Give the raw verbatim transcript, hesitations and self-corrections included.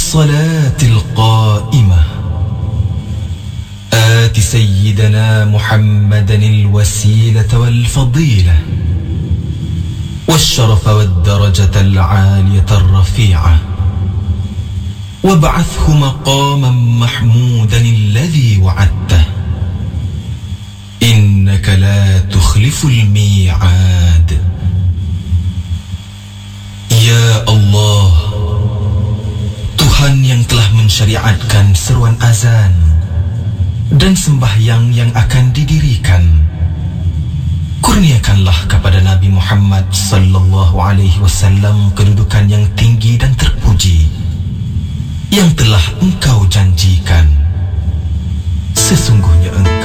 الصلاة القائمة آت سيدنا محمدا الوسيلة والفضيلة والشرف والدرجة العالية الرفيعة وابعثه مقاما محمودا الذي وعدته إنك لا تخلف الميعاد. Ya Allah, Tuhan yang telah mensyariatkan seruan azan dan sembahyang yang akan didirikan, kurniakanlah kepada Nabi Muhammad sallallahu alaihi wasallam kedudukan yang tinggi dan terpuji yang telah Engkau janjikan. Sesungguhnya Engkau